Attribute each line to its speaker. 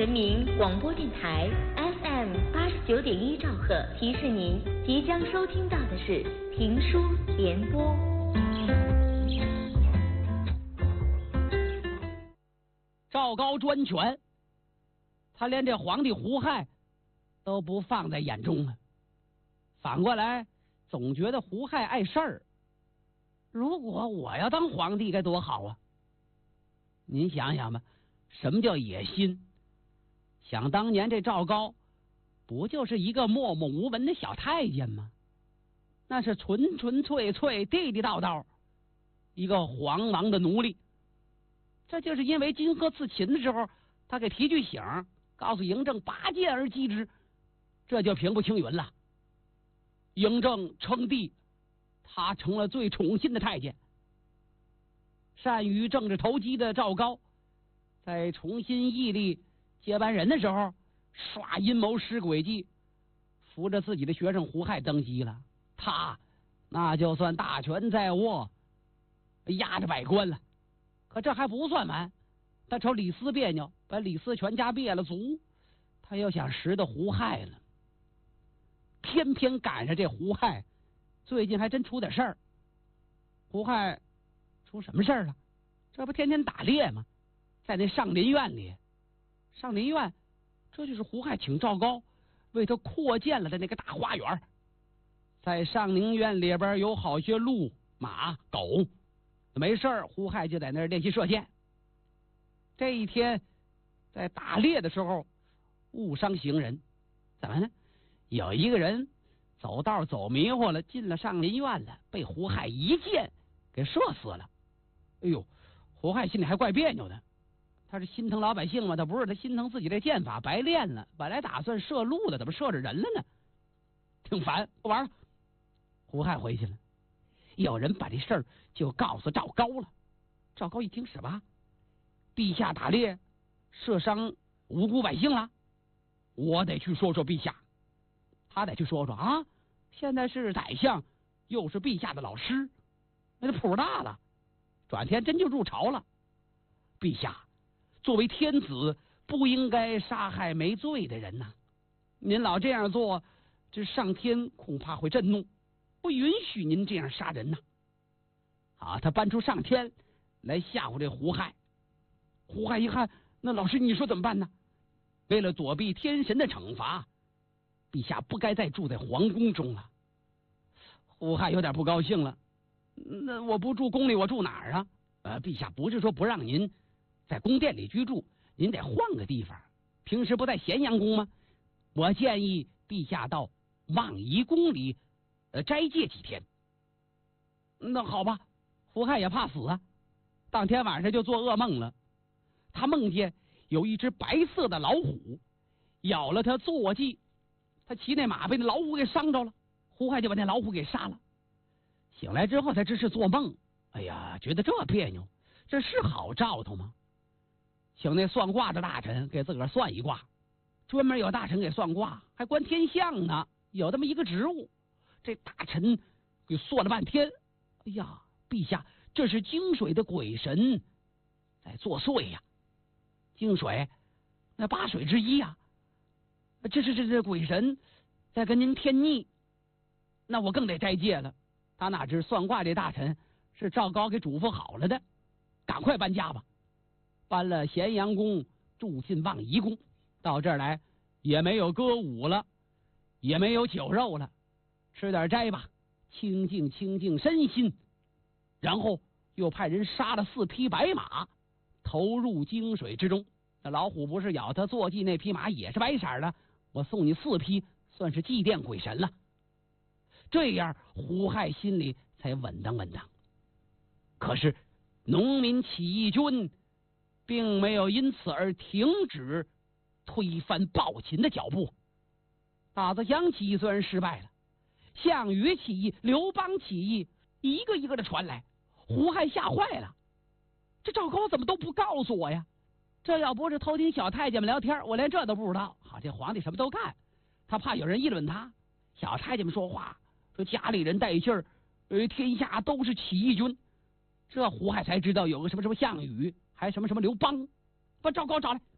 Speaker 1: 人民广播电台 FM 89.1兆赫提示您，即将收听到的是评书联播。
Speaker 2: 赵高专权，他连这皇帝胡亥都不放在眼中啊。反过来，总觉得胡亥碍事儿。如果我要当皇帝该多好啊！您想想吧，什么叫野心？想当年这赵高，不就是一个默默无闻的小太监吗？那是纯纯粹粹、地地道道一个皇王的奴隶。这就是因为金戈刺秦的时候，他给提句醒，告诉嬴政拔剑而击之，这就平步青云了。嬴政称帝，他成了最宠信的太监。善于政治投机的赵高，在重新屹立接班人的时候，耍阴谋施诡计，扶着自己的学生胡亥登基了。他那就算大权在握，压着百官了。可这还不算完，他瞅李斯别扭，把李斯全家灭了族，他又想拾到胡亥了。偏偏赶上这胡亥最近还真出点事儿。胡亥出什么事儿了？这不天天打猎吗？在那上林苑里，上林苑这就是胡亥请赵高为他扩建了的那个大花园。在上林苑里边有好些鹿、马、狗，没事儿胡亥就在那儿练习射箭。这一天在打猎的时候误伤行人，怎么呢？有一个人走道走迷糊了，进了上林苑了，被胡亥一箭给射死了。哎呦，胡亥心里还怪别扭的，他是心疼老百姓吗？他不是，他心疼自己这剑法白练了，本来打算射鹿的，怎么射着人了呢？挺烦，不玩了。胡亥回去了，有人把这事儿就告诉赵高了。赵高一听，什么？陛下打猎射伤无辜百姓了？我得去说说陛下。他得去说说啊！现在是宰相，又是陛下的老师，那就谱大了。转天真就入朝了。陛下，作为天子，不应该杀害没罪的人呐！您老这样做，这上天恐怕会震怒，不允许您这样杀人呐！啊，他搬出上天来吓唬这胡亥。胡亥一看，那老师你说怎么办呢？为了躲避天神的惩罚，陛下不该再住在皇宫中了。胡亥有点不高兴了，那我不住宫里，我住哪儿啊？陛下不是说不让您在宫殿里居住，您得换个地方。平时不在咸阳宫吗？我建议陛下到望夷宫里斋戒几天。那好吧，胡亥也怕死啊，当天晚上就做噩梦了。他梦见有一只白色的老虎咬了他坐骑，他骑那马被那老虎给伤着了，胡亥就把那老虎给杀了。醒来之后才知是做梦，哎呀，觉得这别扭，这是好兆头吗？请那算卦的大臣给自个儿算一卦，专门有大臣给算卦，还观天象呢，有这么一个职务。这大臣给算了半天，哎呀，陛下，这是京水的鬼神在作祟呀！京水那八水之一啊，这鬼神在跟您添腻，那我更得斋戒了。他哪知算卦这大臣是赵高给嘱咐好了的，赶快搬家吧。搬了咸阳宫，住进望夷宫。到这儿来也没有歌舞了，也没有酒肉了，吃点斋吧，清净身心。然后又派人杀了4匹白马，投入京水之中。那老虎不是咬他坐骑那匹马也是白色的，我送你4匹，算是祭奠鬼神了。这样胡亥心里才稳当稳当。可是农民起义军并没有因此而停止推翻暴秦的脚步。打子祥起义虽然失败了，项羽起义、刘邦起义一个一个的传来，胡亥吓坏了。这赵高怎么都不告诉我呀？这要不是偷听小太监们聊天，我连这都不知道。好，这皇帝什么都干，他怕有人议论他。小太监们说话，说家里人带信儿，天下都是起义军。这胡亥才知道有个什么项羽，还什么刘邦。把赵高找来，